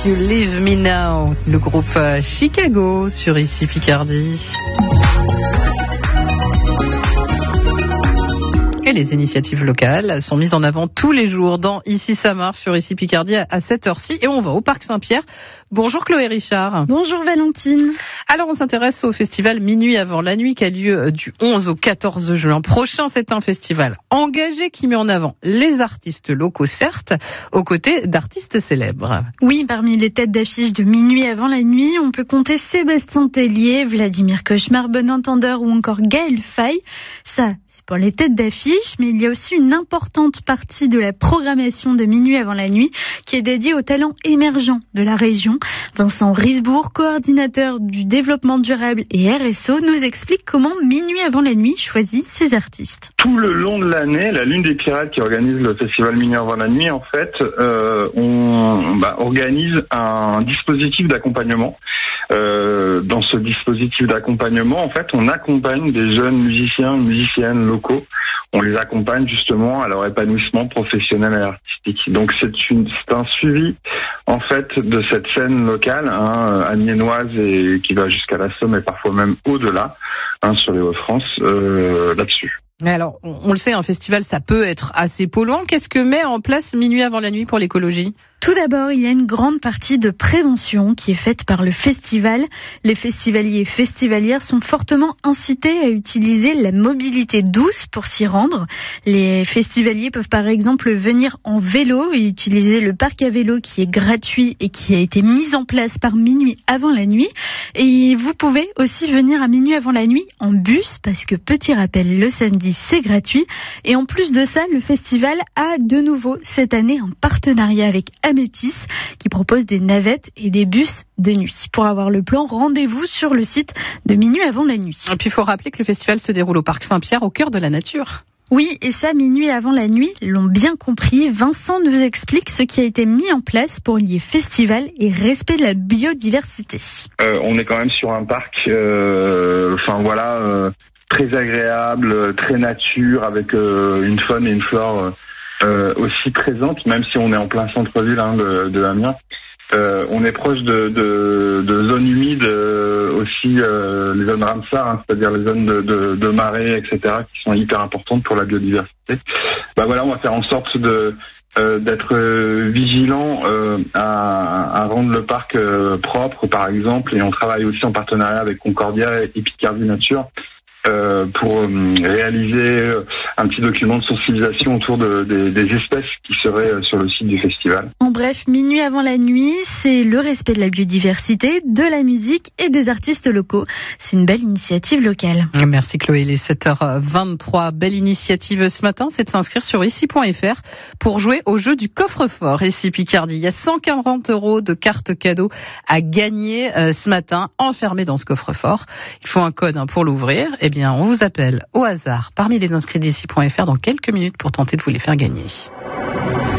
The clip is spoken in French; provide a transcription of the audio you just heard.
You Leave Me Now, le groupe Chicago sur Ici Picardie. Et les initiatives locales sont mises en avant tous les jours dans Ici ça marche sur Ici Picardie à 7h06 et on va au Parc Saint-Pierre. Bonjour Chloé Richard. Bonjour Valentine. Alors on s'intéresse au festival Minuit avant la nuit qui a lieu du 11 au 14 juin prochain. C'est un festival engagé qui met en avant les artistes locaux certes, aux côtés d'artistes célèbres. Oui, parmi les têtes d'affiche de Minuit avant la nuit, on peut compter Sébastien Tellier, Vladimir Cauchemar, Bon Entendeur ou encore Gaël Faye. Ça, pour les têtes d'affiche, mais il y a aussi une importante partie de la programmation de Minuit avant la nuit qui est dédiée aux talents émergents de la région. Vincent Risbourg, coordinateur du développement durable et RSO, nous explique comment Minuit avant la nuit choisit ses artistes. Tout le long de l'année, la Lune des Pirates qui organise le festival Minuit avant la nuit, en fait, on organise un dispositif d'accompagnement. Dans ce dispositif d'accompagnement, en fait, on accompagne des jeunes musiciens, musiciennes locaux. On les accompagne justement à leur épanouissement professionnel et artistique. Donc c'est un suivi en fait de cette scène locale amiénoise et qui va jusqu'à la Somme et parfois même au-delà sur les Hauts-de-France là-dessus. Mais alors, on le sait, un festival, ça peut être assez polluant. Qu'est-ce que met en place Minuit avant la nuit pour l'écologie ? Tout d'abord, il y a une grande partie de prévention qui est faite par le festival. Les festivaliers et festivalières sont fortement incités à utiliser la mobilité douce pour s'y rendre. Les festivaliers peuvent par exemple venir en vélo et utiliser le parc à vélo qui est gratuit et qui a été mis en place par Minuit avant la nuit. Et vous pouvez aussi venir à Minuit avant la nuit en bus parce que, petit rappel, le samedi c'est gratuit. Et en plus de ça, le festival a de nouveau cette année un partenariat avec Amétis qui propose des navettes et des bus de nuit. Pour avoir le plan, rendez-vous sur le site de Minuit avant la nuit. Et puis il faut rappeler que le festival se déroule au Parc Saint-Pierre, au cœur de la nature. Oui, et ça, Minuit avant la nuit l'ont bien compris. Vincent nous explique ce qui a été mis en place pour lier festival et respect de la biodiversité. On est quand même sur un parc, très agréable, très nature, avec une faune et une flore aussi présentes, même si on est en plein centre-ville de Amiens. On est proche de zones humides, aussi les zones Ramsar, c'est-à-dire les zones de marée, etc., qui sont hyper importantes pour la biodiversité. On va faire en sorte d'être vigilant à rendre le parc propre, par exemple, et on travaille aussi en partenariat avec Concordia et Picardie Nature pour réaliser un petit document de sensibilisation autour des espèces qui seraient sur le site du festival. En bref, Minuit avant la nuit, c'est le respect de la biodiversité, de la musique et des artistes locaux. C'est une belle initiative locale. Merci Chloé, il est 7h23. Belle initiative ce matin, c'est de s'inscrire sur ici.fr pour jouer au jeu du coffre-fort. Ici Picardie, il y a 140 € de cartes cadeaux à gagner ce matin, enfermés dans ce coffre-fort. Il faut un code pour l'ouvrir. On vous appelle au hasard parmi les inscrits d'ici.fr dans quelques minutes pour tenter de vous les faire gagner.